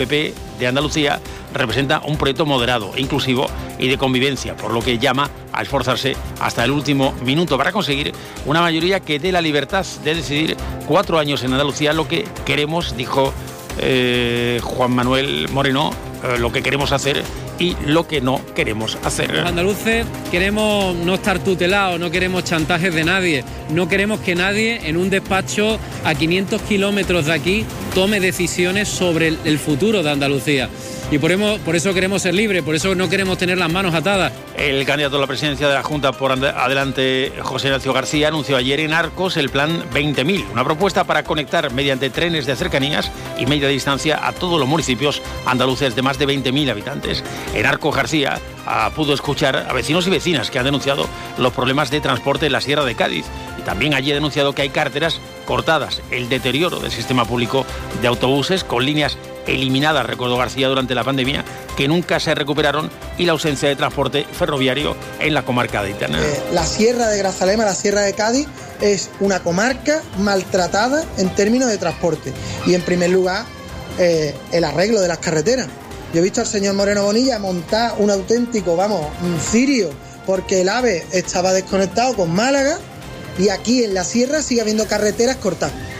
PP de Andalucía representa un proyecto moderado, inclusivo y de convivencia, por lo que llama a esforzarse hasta el último minuto para conseguir una mayoría que dé la libertad de decidir 4 años en Andalucía lo que queremos, dijo Juan Manuel Moreno, lo que queremos hacer y lo que no queremos hacer. Los andaluces queremos no estar tutelados, no queremos chantajes de nadie, no queremos que nadie en un despacho a 500 kilómetros de aquí tome decisiones sobre el futuro de Andalucía. Y por eso queremos ser libres, por eso no queremos tener las manos atadas. El candidato a la presidencia de la Junta por Adelante, José Ignacio García, anunció ayer en Arcos el plan 20.000, una propuesta para conectar mediante trenes de cercanías y media distancia a todos los municipios andaluces de más de 20.000 habitantes. En Arcos, García pudo escuchar a vecinos y vecinas que han denunciado los problemas de transporte en la Sierra de Cádiz. Y también allí ha denunciado que hay carreteras cortadas, el deterioro del sistema público de autobuses con líneas eliminadas, recordó García, durante la pandemia, que nunca se recuperaron, y la ausencia de transporte ferroviario en la comarca de Interna. La Sierra de Grazalema, la Sierra de Cádiz, es una comarca maltratada en términos de transporte. Y en primer lugar, el arreglo de las carreteras. Yo he visto al señor Moreno Bonilla montar un auténtico, un cirio, porque el AVE estaba desconectado con Málaga, y aquí en la sierra sigue habiendo carreteras cortadas.